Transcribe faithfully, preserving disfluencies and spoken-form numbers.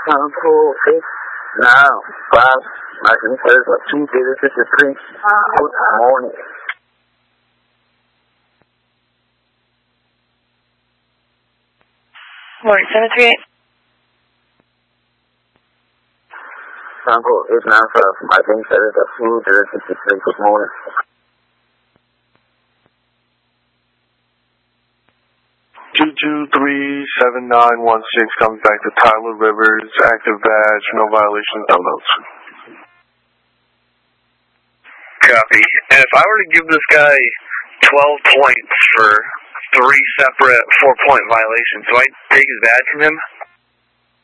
Sample eight now five. My inquiries are two zero fifty three. Good morning. Morning, seven three eight. Sample eight nine five. My inquiries are two zero fifty three. Good morning. two two three seven nine one six comes back to Tyler Rivers, active badge, no violations, no notes. Copy. And if I were to give this guy twelve points for three separate four-point violations, do I take his badge from him?